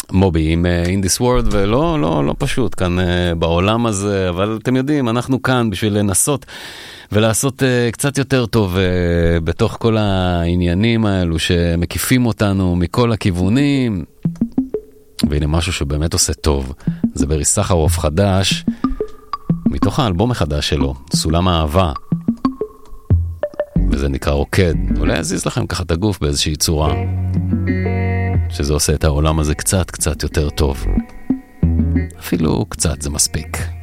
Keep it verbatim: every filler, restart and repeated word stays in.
מובי עם In This World, ולא, לא, לא פשוט כאן בעולם הזה, אבל אתם יודעים, אנחנו כאן בשביל לנסות ולעשות קצת יותר טוב בתוך כל העניינים האלו שמקיפים אותנו מכל הכיוונים. והנה משהו שבאמת עושה טוב, זה ברי סחרוף חדש, מתוך האלבום החדש שלו, סולם האהבה, וזה נקרא רוקד. אולי אזיז לכם ככה את הגוף באיזושהי צורה, שזה עושה את העולם הזה קצת קצת יותר טוב. אפילו קצת זה מספיק.